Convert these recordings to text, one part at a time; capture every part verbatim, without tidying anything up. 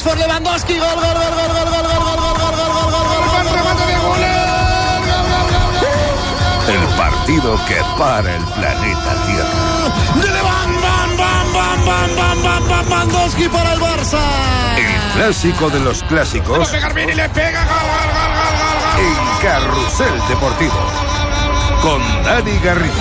for Lewandowski, gol, gol, gol, gol, gol, gol, gol, gol, gol, gol, gol, gol, gol, gol, remate de Müller. El partido que para el planeta Tierra. De Levan, bam, bam, bam, bam, bam, bam, bam, Lewandowski para el Barça. El clásico de los clásicos. Va a pegar bien y le pega, gol, gol, gol, gol, gol, gol. En Carrusel Deportivo. Con Dani Garrido.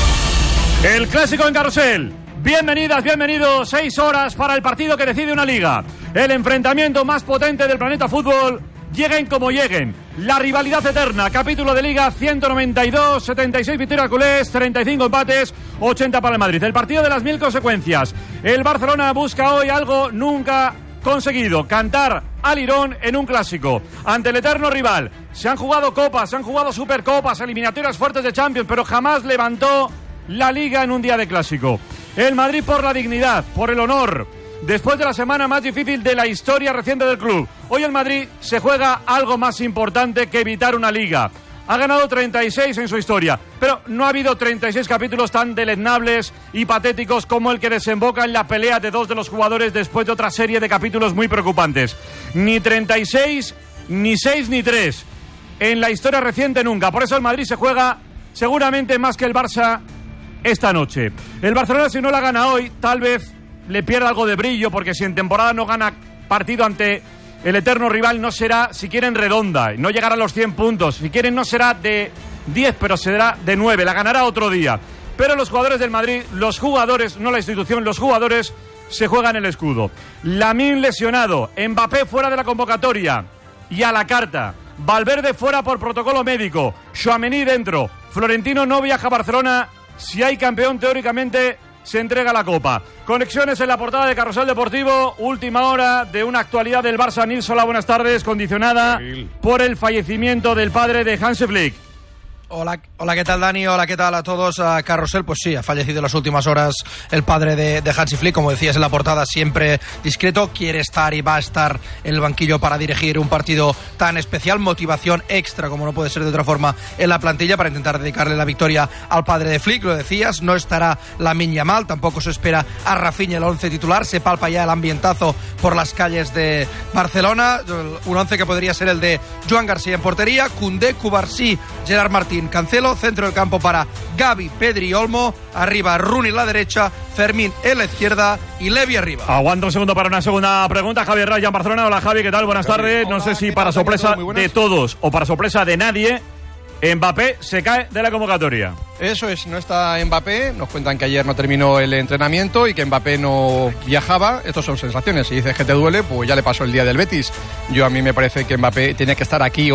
El clásico en Carrusel. Bienvenidas, bienvenidos. Seis horas para el partido que decide una liga. El enfrentamiento más potente del planeta fútbol. Lleguen como lleguen. La rivalidad eterna. Capítulo de Liga ciento noventa y dos, setenta y seis victorias culés, treinta y cinco empates, ochenta para el Madrid. El partido de las mil consecuencias. El Barcelona busca hoy algo nunca conseguido. Cantar al Lirón en un clásico. Ante el eterno rival. Se han jugado copas, se han jugado supercopas, eliminatorias fuertes de Champions, pero jamás levantó la Liga en un día de clásico. El Madrid por la dignidad, por el honor. Después de la semana más difícil de la historia reciente del club, hoy el Madrid se juega algo más importante que evitar una liga. Ha ganado treinta y seis en su historia, pero no ha habido treinta y seis capítulos tan deleznables y patéticos como el que desemboca en la pelea de dos de los jugadores después de otra serie de capítulos muy preocupantes. Ni treinta y seis, ni seis, ni tres. En la historia reciente nunca. Por eso el Madrid se juega seguramente más que el Barça esta noche. El Barcelona, si no la gana hoy, tal vez le pierda algo de brillo, porque si en temporada no gana partido ante el eterno rival, no será, si quieren, redonda, no llegará a los cien puntos. Si quieren, no será de diez, pero será de nueve, la ganará otro día. Pero los jugadores del Madrid, los jugadores, no la institución, los jugadores se juegan el escudo. Lamine lesionado, Mbappé fuera de la convocatoria y a la carta. Valverde fuera por protocolo médico, Tchouaméni dentro. Florentino no viaja a Barcelona. Si hay campeón, teóricamente se entrega la copa. Conexiones en la portada de Carrusel Deportivo. Última hora de una actualidad del Barça. Nils, hola, buenas tardes. Condicionada por el fallecimiento del padre de Hansi Flick. Hola, hola, ¿qué tal, Dani? Hola, ¿qué tal a todos? A Carrusel, pues sí, ha fallecido en las últimas horas el padre de, de Hansi Flick, como decías en la portada, siempre discreto, quiere estar y va a estar en el banquillo para dirigir un partido tan especial, motivación extra, como no puede ser de otra forma, en la plantilla para intentar dedicarle la victoria al padre de Flick, lo decías, no estará Lamine Yamal, tampoco se espera a Rafinha el once titular, se palpa ya el ambientazo por las calles de Barcelona, un once que podría ser el de Joan García en portería, Koundé, Cubarsí, Gerard Martín, Cancelo, centro del campo para Gavi, Pedri y Olmo, arriba Rooney en la derecha, Fermín en la izquierda y Levy arriba. Aguanto un segundo para una segunda pregunta. Javier Raya en Barcelona. Hola, Javi, ¿qué tal? Buenas Javi. tardes. Hola, no sé si para sorpresa de todos o para sorpresa de nadie, Mbappé se cae de la convocatoria. Eso es, no está Mbappé, nos cuentan que ayer no terminó el entrenamiento y que Mbappé no viajaba. Estas son sensaciones, si dices que te duele, pues ya le pasó el día del Betis. Yo a mí me parece que Mbappé tenía que estar aquí hoy.